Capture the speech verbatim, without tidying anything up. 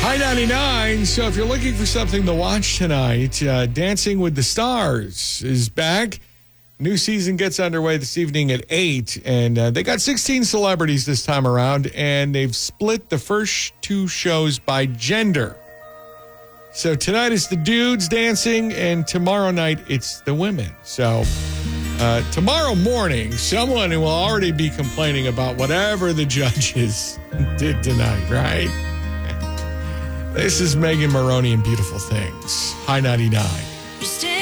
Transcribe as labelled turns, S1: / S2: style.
S1: High ninety-nine. So if you're looking for something to watch tonight, uh, Dancing with the Stars is back. New season gets underway this evening at eight, and uh, they got sixteen celebrities this time around, and they've split the first two shows by gender. So tonight is the dudes dancing, and tomorrow night it's the women. So uh, tomorrow morning, someone will already be complaining about whatever the judges did tonight, right? This is Megan Maroney and Beautiful Things. High ninety-nine.